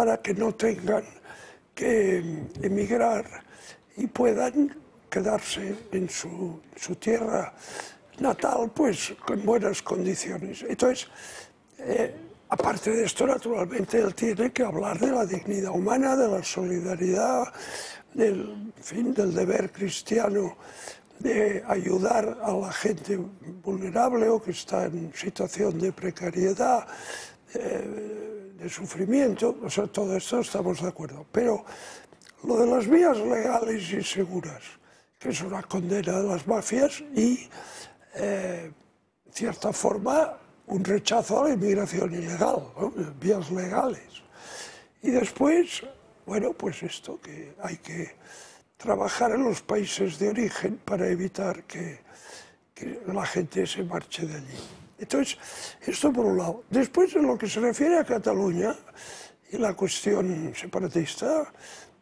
para que no tengan que emigrar y puedan quedarse en su tierra natal pues con buenas condiciones. Entonces, aparte de esto, naturalmente, él tiene que hablar de la dignidad humana, de la solidaridad, del deber cristiano de ayudar a la gente vulnerable o que está en situación de precariedad, de sufrimiento. O sea, todo esto estamos de acuerdo. Pero lo de las vías legales y seguras, que es una condena de las mafias y, en cierta forma, un rechazo a la inmigración ilegal, ¿no? Vías legales. Y después, bueno, pues esto, que hay que trabajar en los países de origen para evitar que la gente se marche de allí. Entonces, esto por un lado. Después, en lo que se refiere a Cataluña y la cuestión separatista,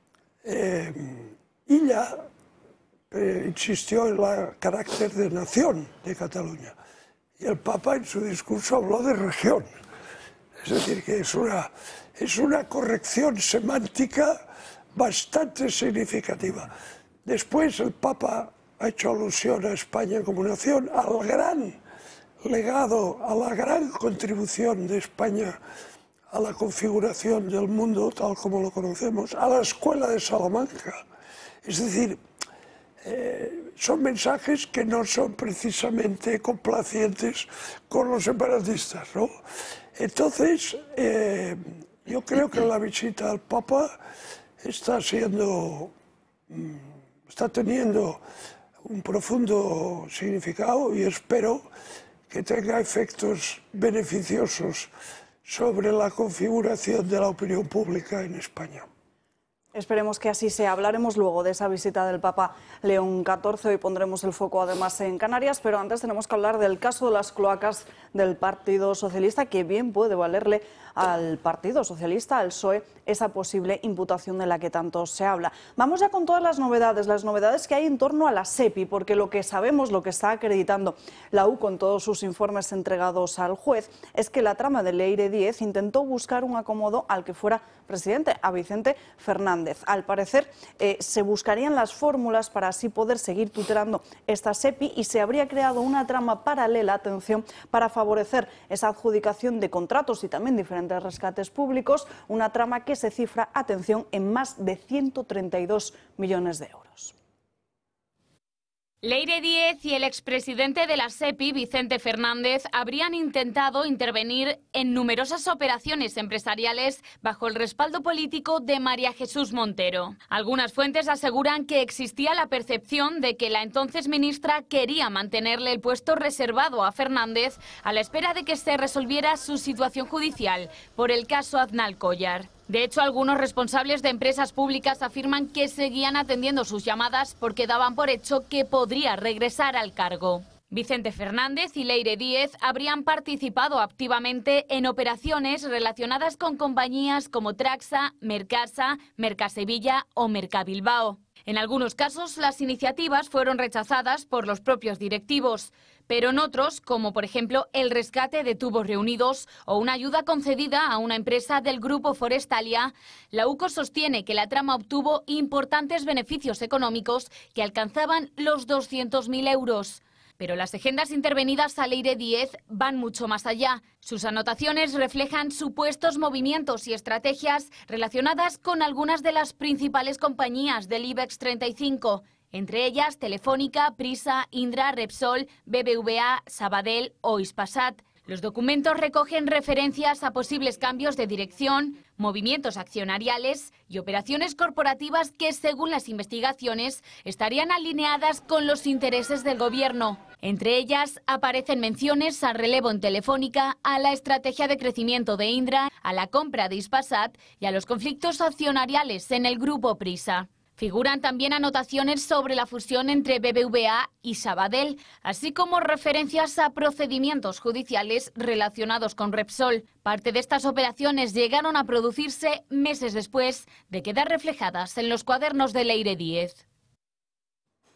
ella insistió en el carácter de nación de Cataluña. Y el Papa en su discurso habló de región. Es decir, que es una corrección semántica bastante significativa. Después el Papa ha hecho alusión a España como nación, al gran legado, a la gran contribución de España a la configuración del mundo tal como lo conocemos, a la Escuela de Salamanca. Es decir, son mensajes que no son precisamente complacientes con los separatistas, ¿no? Entonces, yo creo que la visita al Papa está teniendo un profundo significado y espero que tenga efectos beneficiosos sobre la configuración de la opinión pública en España. Esperemos que así sea. Hablaremos luego de esa visita del Papa León XIV. Hoy pondremos el foco además en Canarias, pero antes tenemos que hablar del caso de las cloacas del Partido Socialista, que bien puede valerle al Partido Socialista, al PSOE, esa posible imputación de la que tanto se habla. Vamos ya con todas las novedades que hay en torno a la SEPI, porque lo que sabemos, lo que está acreditando la U con todos sus informes entregados al juez, es que la trama de Leire Díez intentó buscar un acomodo al que fuera presidente, a Vicente Fernández. Al parecer, se buscarían las fórmulas para así poder seguir tutelando esta SEPI y se habría creado una trama paralela, atención, para favorecer esa adjudicación de contratos y también diferentes rescates públicos, una trama que se cifra, atención, en más de 132 millones de euros. Leire Díez y el expresidente de la SEPI, Vicente Fernández, habrían intentado intervenir en numerosas operaciones empresariales bajo el respaldo político de María Jesús Montero. Algunas fuentes aseguran que existía la percepción de que la entonces ministra quería mantenerle el puesto reservado a Fernández a la espera de que se resolviera su situación judicial por el caso Aznalcóllar. De hecho, algunos responsables de empresas públicas afirman que seguían atendiendo sus llamadas porque daban por hecho que podría regresar al cargo. Vicente Fernández y Leire Díez habrían participado activamente en operaciones relacionadas con compañías como Traxa, Mercasa, Mercasevilla o Mercabilbao. En algunos casos, las iniciativas fueron rechazadas por los propios directivos, pero en otros, como por ejemplo el rescate de tubos reunidos o una ayuda concedida a una empresa del grupo Forestalia, la UCO sostiene que la trama obtuvo importantes beneficios económicos que alcanzaban los 200.000 euros. Pero las agendas intervenidas a Leire Díez van mucho más allá. Sus anotaciones reflejan supuestos movimientos y estrategias relacionadas con algunas de las principales compañías del IBEX 35, entre ellas Telefónica, Prisa, Indra, Repsol, BBVA, Sabadell o Hispasat. Los documentos recogen referencias a posibles cambios de dirección, movimientos accionariales y operaciones corporativas que, según las investigaciones, estarían alineadas con los intereses del gobierno. Entre ellas aparecen menciones al relevo en Telefónica, a la estrategia de crecimiento de Indra, a la compra de Hispasat y a los conflictos accionariales en el grupo Prisa. Figuran también anotaciones sobre la fusión entre BBVA y Sabadell, así como referencias a procedimientos judiciales relacionados con Repsol. Parte de estas operaciones llegaron a producirse meses después de quedar reflejadas en los cuadernos de Leire Díez.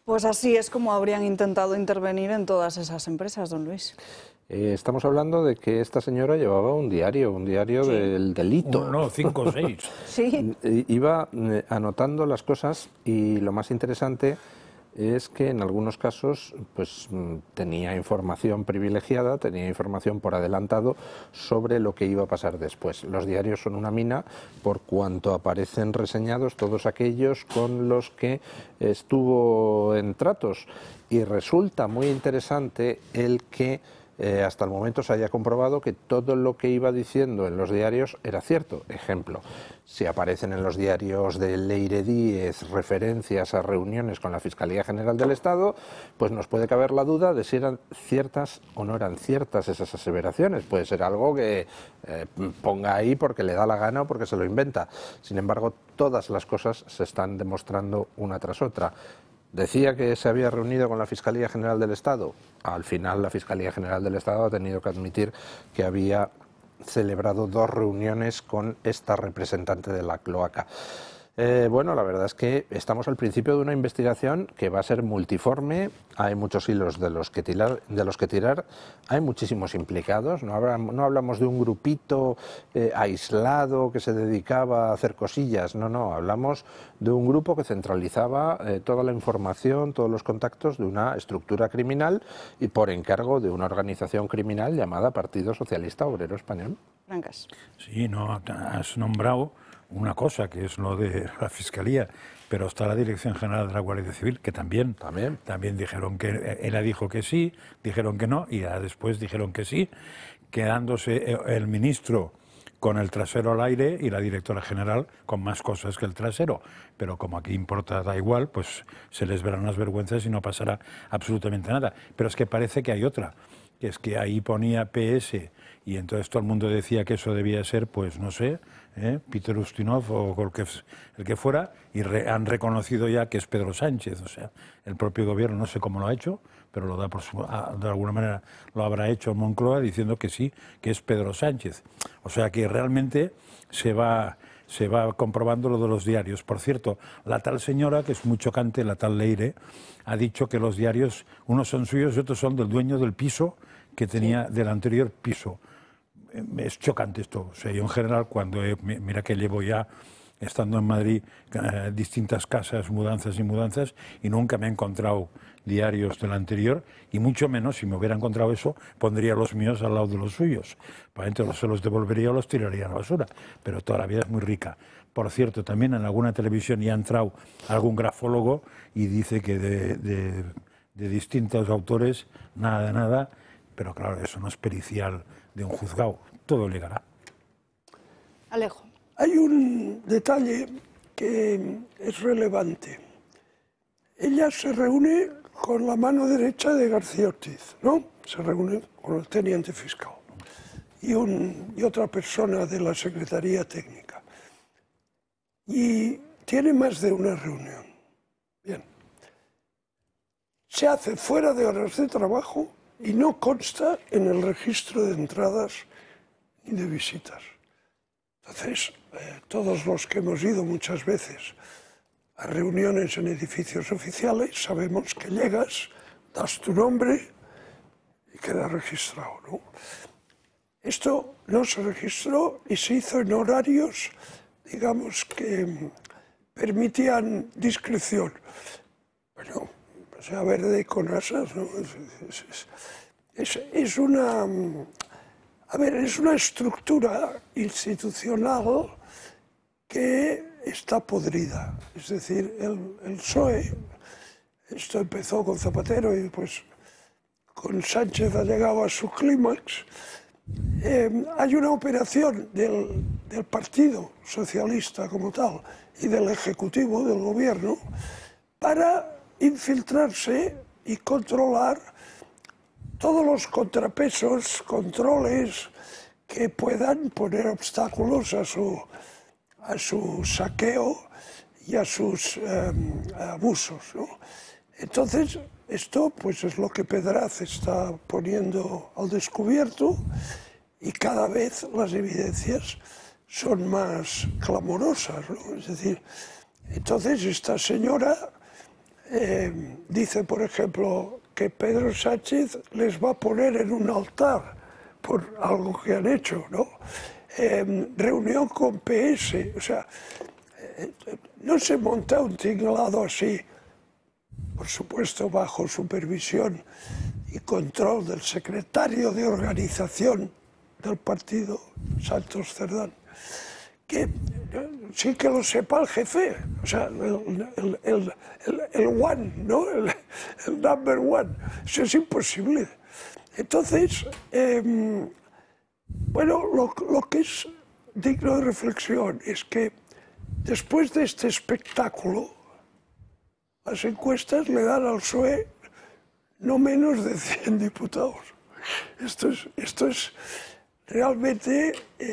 Pues así es como habrían intentado intervenir en todas esas empresas, don Luis. Estamos hablando de que esta señora llevaba un diario Sí. del delito. No, 5 o 6. Sí. Iba anotando las cosas y lo más interesante es que en algunos casos pues tenía información privilegiada, tenía información por adelantado sobre lo que iba a pasar después. Los diarios son una mina por cuanto aparecen reseñados todos aquellos con los que estuvo en tratos, y resulta muy interesante el que hasta el momento se haya comprobado que todo lo que iba diciendo en los diarios era cierto. Ejemplo, si aparecen en los diarios de Leire Díez referencias a reuniones con la Fiscalía General del Estado, pues nos puede caber la duda de si eran ciertas o no eran ciertas esas aseveraciones. Puede ser algo que ponga ahí porque le da la gana o porque se lo inventa. Sin embargo, todas las cosas se están demostrando una tras otra. Decía que se había reunido con la Fiscalía General del Estado. Al final la Fiscalía General del Estado ha tenido que admitir que había celebrado 2 reuniones con esta representante de la cloaca. Bueno, la verdad es que estamos al principio de una investigación que va a ser multiforme, hay muchos hilos de los que tirar, hay muchísimos implicados, no hablamos de un grupito aislado que se dedicaba a hacer cosillas, no, hablamos de un grupo que centralizaba toda la información, todos los contactos de una estructura criminal y por encargo de una organización criminal llamada Partido Socialista Obrero Español. Francas. Sí, no, has nombrado una cosa, que es lo de la Fiscalía, pero está la Dirección General de la Guardia Civil, que también dijeron que, ella dijo que sí, dijeron que no, y ya después dijeron que sí, quedándose el ministro con el trasero al aire y la directora general con más cosas que el trasero. Pero como aquí importa, da igual, pues se les verán las vergüenzas y no pasará absolutamente nada. Pero es que parece que hay otra, que es que ahí ponía PS y entonces todo el mundo decía que eso debía ser, pues no sé, Peter Ustinov o el que fuera, y han reconocido ya que es Pedro Sánchez. O sea, el propio gobierno, no sé cómo lo ha hecho, pero lo da de alguna manera lo habrá hecho Moncloa diciendo que sí, que es Pedro Sánchez. O sea que realmente se va comprobando lo de los diarios. Por cierto, la tal señora, que es muy chocante, la tal Leire, ha dicho que los diarios, unos son suyos y otros son del dueño del piso que tenía, del anterior piso. Es chocante esto. O sea, yo en general, cuando mira que llevo ya estando en Madrid distintas casas, mudanzas y nunca me he encontrado diarios del anterior, y mucho menos, si me hubiera encontrado eso, pondría los míos al lado de los suyos. Probablemente se los devolvería o los tiraría a la basura, pero toda la vida es muy rica. Por cierto, también en alguna televisión ya ha entrado algún grafólogo y dice que de distintos autores, nada de nada, pero claro, eso no es pericial de un juzgado, todo llegará. Alejo. Hay un detalle que es relevante. Ella se reúne con la mano derecha de García Ortiz, ¿no? Se reúne con el teniente fiscal y otra persona de la Secretaría Técnica. Y tiene más de una reunión. Bien. Se hace fuera de horas de trabajo y no consta en el registro de entradas ni de visitas. Entonces, todos los que hemos ido muchas veces a reuniones en edificios oficiales sabemos que llegas, das tu nombre y queda registrado, ¿no? Esto no se registró y se hizo en horarios, digamos, que permitían discreción. Bueno, sea verde con asas, ¿no? Es una estructura institucional que está podrida. Es decir, el PSOE, esto empezó con Zapatero y pues con Sánchez ha llegado a su clímax. Hay una operación del Partido Socialista como tal y del Ejecutivo, del Gobierno, para infiltrarse y controlar todos los contrapesos, controles que puedan poner obstáculos a su saqueo y a sus abusos, ¿no? Entonces, esto pues es lo que Pedraz está poniendo al descubierto y cada vez las evidencias son más clamorosas, ¿no? Es decir, entonces esta señora dice, por ejemplo, que Pedro Sánchez les va a poner en un altar por algo que han hecho, ¿no? Reunión con PS, o sea, no se monta un tinglado así, por supuesto bajo supervisión y control del secretario de organización del partido, Santos Cerdán, que sí que lo sepa el jefe, o sea, el one, ¿no? El number one. Eso es imposible. Entonces, bueno, lo que es digno de reflexión es que después de este espectáculo, las encuestas le dan al PSOE no menos de 100 diputados. Esto es realmente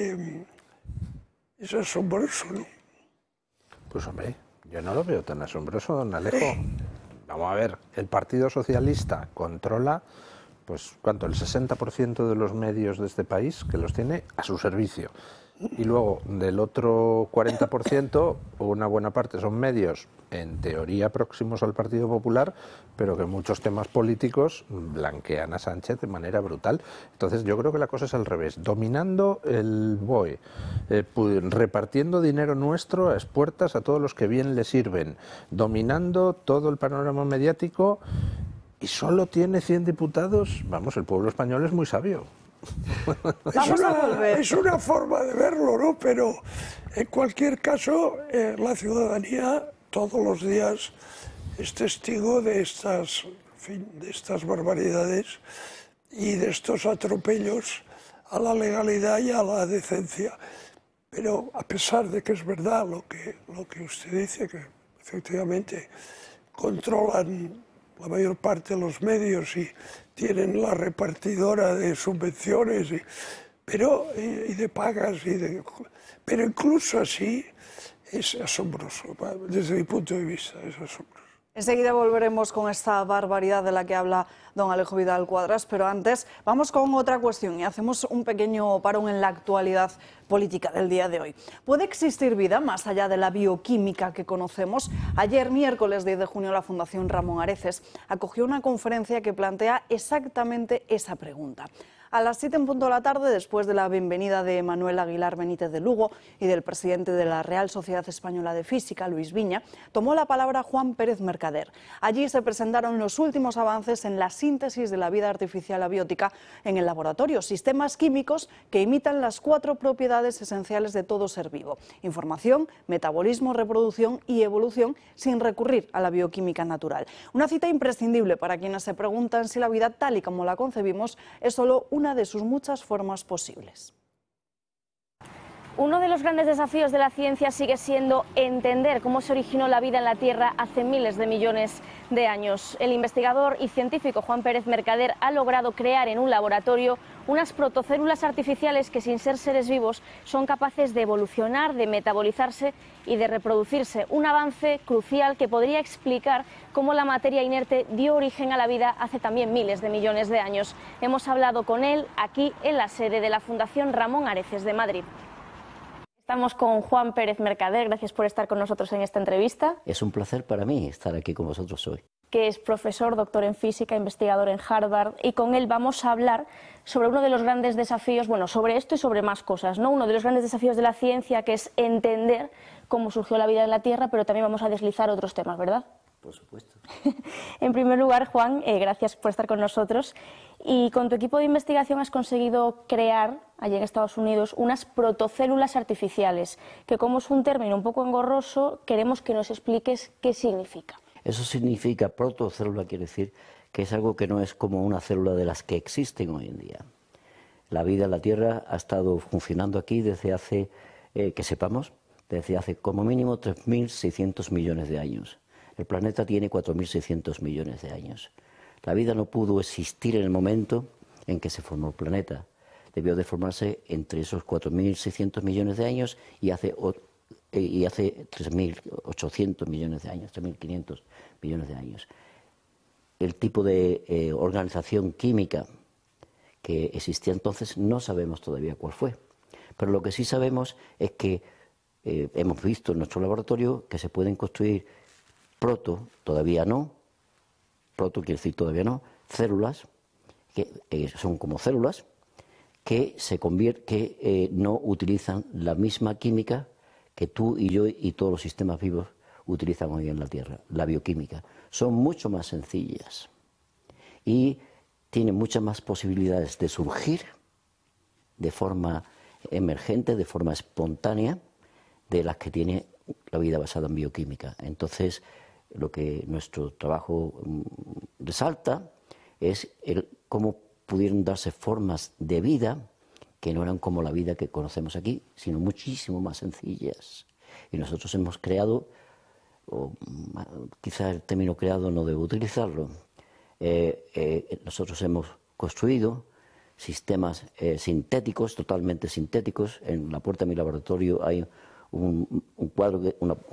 es asombroso, ¿no? Pues hombre, yo no lo veo tan asombroso, don Alejo. Vamos a ver, el Partido Socialista controla, pues, ¿cuánto? El 60% de los medios de este país, que los tiene a su servicio. Y luego, del otro 40%, una buena parte son medios, en teoría, próximos al Partido Popular, pero que muchos temas políticos blanquean a Sánchez de manera brutal. Entonces, yo creo que la cosa es al revés. Dominando el BOE, repartiendo dinero nuestro a expuertas a todos los que bien le sirven, dominando todo el panorama mediático, y solo tiene 100 diputados. Vamos, el pueblo español es muy sabio. Es una forma de verlo, ¿no? Pero en cualquier caso, la ciudadanía todos los días es testigo de estas, en fin, de estas barbaridades y de estos atropellos a la legalidad y a la decencia. Pero a pesar de que es verdad lo que usted dice, que efectivamente controlan la mayor parte de los medios y tienen la repartidora de subvenciones, y de pagas, pero incluso así es asombroso, desde mi punto de vista es asombroso. Enseguida volveremos con esta barbaridad de la que habla don Alejo Vidal Quadras, pero antes vamos con otra cuestión y hacemos un pequeño parón en la actualidad política del día de hoy. ¿Puede existir vida más allá de la bioquímica que conocemos? Ayer, miércoles 10 de junio, la Fundación Ramón Areces acogió una conferencia que plantea exactamente esa pregunta. A las 7 en punto de la tarde, después de la bienvenida de Manuel Aguilar Benítez de Lugo y del presidente de la Real Sociedad Española de Física, Luis Viña, tomó la palabra Juan Pérez Mercader. Allí se presentaron los últimos avances en la síntesis de la vida artificial abiótica en el laboratorio, sistemas químicos que imitan las 4 propiedades esenciales de todo ser vivo: información, metabolismo, reproducción y evolución, sin recurrir a la bioquímica natural. Una cita imprescindible para quienes se preguntan si la vida tal y como la concebimos es solo una de sus muchas formas posibles. Uno de los grandes desafíos de la ciencia sigue siendo entender cómo se originó la vida en la Tierra hace miles de millones de años. El investigador y científico Juan Pérez Mercader ha logrado crear en un laboratorio unas protocélulas artificiales que, sin ser seres vivos, son capaces de evolucionar, de metabolizarse y de reproducirse. Un avance crucial que podría explicar cómo la materia inerte dio origen a la vida hace también miles de millones de años. Hemos hablado con él aquí en la sede de la Fundación Ramón Areces de Madrid. Estamos con Juan Pérez Mercader, gracias por estar con nosotros en esta entrevista. Es un placer para mí estar aquí con vosotros hoy. Que es profesor, doctor en física, investigador en Harvard, y con él vamos a hablar sobre uno de los grandes desafíos, bueno, sobre esto y sobre más cosas, ¿no? Uno de los grandes desafíos de la ciencia, que es entender cómo surgió la vida en la Tierra, pero también vamos a deslizar otros temas, ¿verdad? Por supuesto. En primer lugar, Juan, gracias por estar con nosotros. Y con tu equipo de investigación has conseguido crear, allí en Estados Unidos, unas protocélulas artificiales, que, como es un término un poco engorroso, queremos que nos expliques qué significa. Eso significa, protocélula quiere decir que es algo que no es como una célula de las que existen hoy en día. La vida en la Tierra ha estado funcionando aquí desde hace, que sepamos, desde hace como mínimo 3.600 millones de años. El planeta tiene 4.600 millones de años. La vida no pudo existir en el momento en que se formó el planeta. Debió de formarse entre esos 4.600 millones de años y hace 3.800 millones de años, 3.500 millones de años. El tipo de organización química que existía entonces no sabemos todavía cuál fue. Pero lo que sí sabemos es que hemos visto en nuestro laboratorio que se pueden construir proto, todavía no, proto quiere decir todavía no, células, que son como células, que no utilizan la misma química que tú y yo y todos los sistemas vivos utilizan hoy en la Tierra, la bioquímica. Son mucho más sencillas y tienen muchas más posibilidades de surgir de forma emergente, de forma espontánea, de las que tiene la vida basada en bioquímica. Entonces, lo que nuestro trabajo resalta es cómo pudieron darse formas de vida que no eran como la vida que conocemos aquí, sino muchísimo más sencillas. Y nosotros hemos creado, o quizá el término creado no debo utilizarlo, nosotros hemos construido sistemas sintéticos, totalmente sintéticos. En la puerta de mi laboratorio hay un cuadro,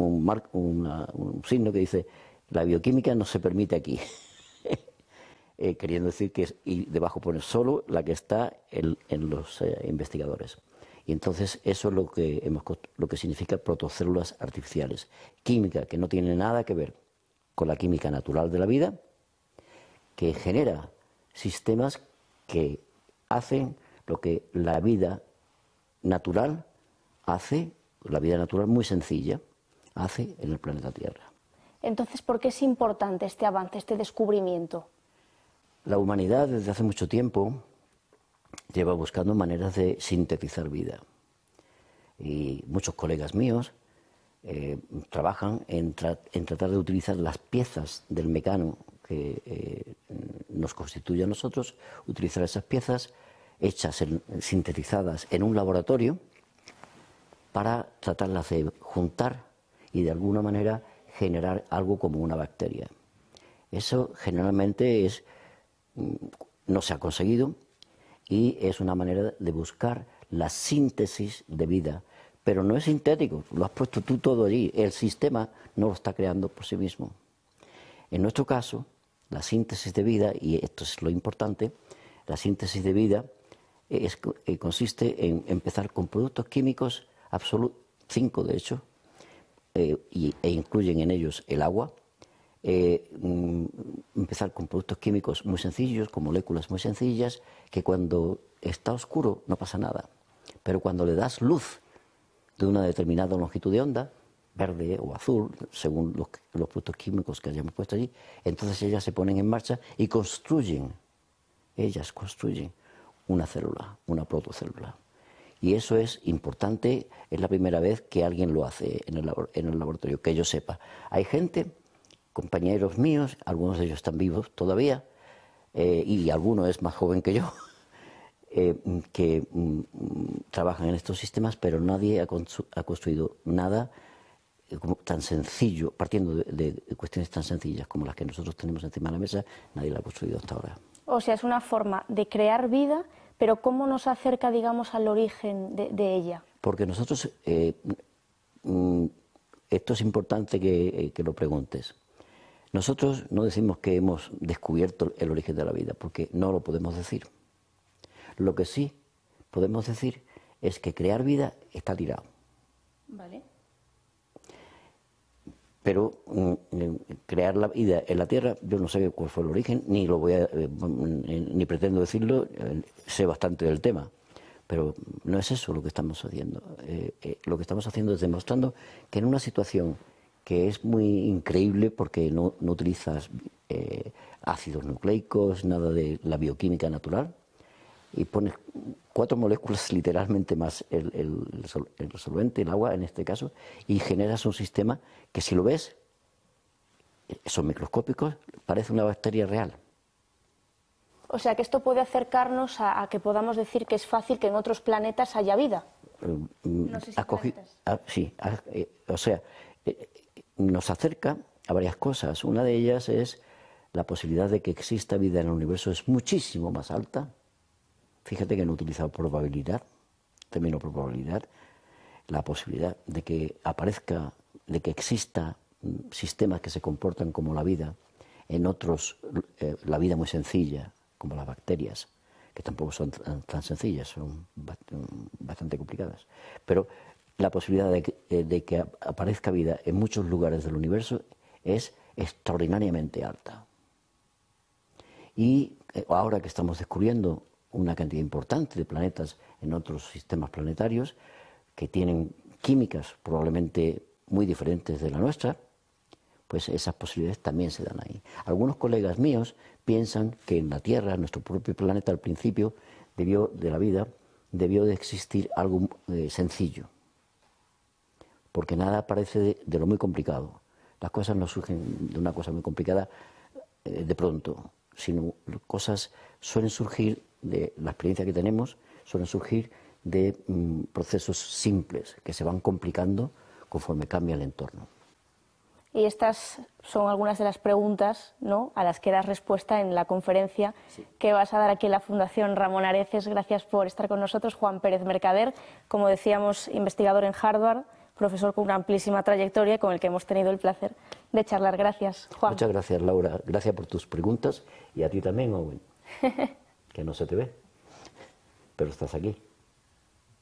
un signo que dice: la bioquímica no se permite aquí. Queriendo decir que y debajo pone solo la que está en los investigadores. Y entonces eso es lo que significa protocélulas artificiales. Química que no tiene nada que ver con la química natural de la vida, que genera sistemas que hacen lo que la vida natural hace, la vida natural muy sencilla, hace en el planeta Tierra. Entonces, ¿por qué es importante este avance, este descubrimiento? La humanidad desde hace mucho tiempo lleva buscando maneras de sintetizar vida. Y muchos colegas míos trabajan en tratar de utilizar las piezas del mecano que nos constituye a nosotros, utilizar esas piezas hechas, sintetizadas en un laboratorio, para tratarlas de juntar y de alguna manera generar algo como una bacteria. Eso generalmente no se ha conseguido y es una manera de buscar la síntesis de vida, pero no es sintético, lo has puesto tú todo allí, el sistema no lo está creando por sí mismo. En nuestro caso, la síntesis de vida, y esto es lo importante, la síntesis de vida consiste en empezar con productos químicos 5 de hecho, e incluyen en ellos el agua. Empezar con productos químicos muy sencillos, con moléculas muy sencillas, que cuando está oscuro no pasa nada, pero cuando le das luz de una determinada longitud de onda, verde o azul, según los productos químicos que hayamos puesto allí, entonces ellas se ponen en marcha y ellas construyen una célula, una protocélula. Y eso es importante, es la primera vez que alguien lo hace en el laboratorio, que yo sepa. Hay gente, compañeros míos, algunos de ellos están vivos todavía, y alguno es más joven que yo, que trabajan en estos sistemas, pero nadie ha construido nada tan sencillo, partiendo de cuestiones tan sencillas como las que nosotros tenemos encima de la mesa, nadie la ha construido hasta ahora. O sea, es una forma de crear vida, pero ¿cómo nos acerca, digamos, al origen de ella? Porque nosotros, esto es importante que lo preguntes. Nosotros no decimos que hemos descubierto el origen de la vida, porque no lo podemos decir. Lo que sí podemos decir es que crear vida está tirado. Vale. Pero crear la vida en la Tierra, yo no sé cuál fue el origen, ni pretendo decirlo, sé bastante del tema, pero no es eso lo que estamos haciendo. Lo que estamos haciendo es demostrando que en una situación que es muy increíble, porque no utilizas ácidos nucleicos, nada de la bioquímica natural, y pones 4 moléculas literalmente más el solvente, el agua en este caso, y generas un sistema que, si lo ves, son microscópicos, parece una bacteria real. O sea que esto puede acercarnos a que podamos decir que es fácil que en otros planetas haya vida. No sé si sí, o sea, nos acerca a varias cosas. Una de ellas es la posibilidad de que exista vida en el universo es muchísimo más alta. Fíjate que no he utilizado probabilidad, término probabilidad, la posibilidad de que aparezca, de que exista sistemas que se comportan como la vida, en otros la vida muy sencilla, como las bacterias, que tampoco son tan sencillas, son bastante complicadas. Pero la posibilidad de que aparezca vida en muchos lugares del universo es extraordinariamente alta. Y ahora que estamos descubriendo una cantidad importante de planetas en otros sistemas planetarios que tienen químicas probablemente muy diferentes de la nuestra, pues esas posibilidades también se dan ahí. Algunos colegas míos piensan que en la Tierra, nuestro propio planeta al principio debió de existir algo sencillo, porque nada aparece de lo muy complicado. Las cosas no surgen de una cosa muy complicada de pronto, sino cosas suelen surgir de la experiencia que tenemos, suelen surgir de procesos simples que se van complicando conforme cambia el entorno. Y estas son algunas de las preguntas, ¿no?, a las que das respuesta en la conferencia que vas a dar aquí en la Fundación Ramón Areces. Gracias por estar con nosotros, Juan Pérez Mercader, como decíamos, investigador en Harvard, profesor con una amplísima trayectoria con el que hemos tenido el placer de charlar. Gracias, Juan. Muchas gracias, Laura. Gracias por tus preguntas y a ti también, Owen, que no se te ve, pero estás aquí.